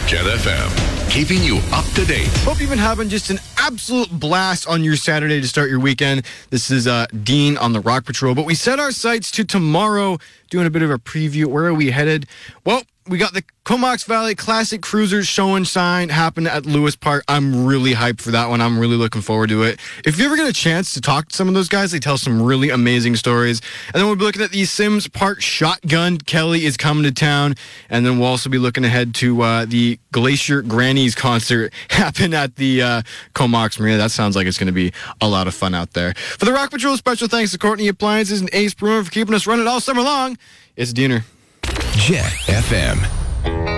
Jet FM, keeping you up to date. Hope you've been having just an absolute blast on your Saturday to start your weekend. This is Dean on the Rock Patrol, but we set our sights to tomorrow, doing a bit of a preview. Where are we headed? Well, we got the Comox Valley Classic Cruisers show and shine happening at Lewis Park. I'm really hyped for that one. I'm really looking forward to it. If you ever get a chance to talk to some of those guys, they tell some really amazing stories. And then we'll be looking at the Sims Park Shotgun. Kelly is coming to town. And then we'll also be looking ahead to the Glacier Grannies concert happen at the Comox Marina. That sounds like it's going to be a lot of fun out there. For the Rock Patrol, special thanks to Courtney Appliances and Ace Brewer for keeping us running all summer long. It's Diener. Jet FM.